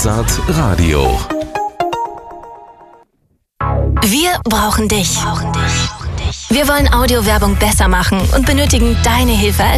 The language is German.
Mozart Radio. Wir brauchen dich. Wir wollen Audiowerbung besser machen und benötigen deine Hilfe als